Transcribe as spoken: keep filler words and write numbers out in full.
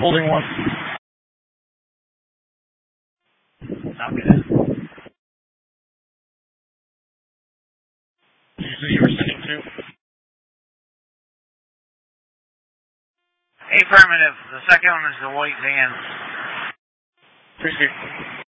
Holding one. Okay. Did you say you were sending two? Affirmative. The second one is the white van. Appreciate it.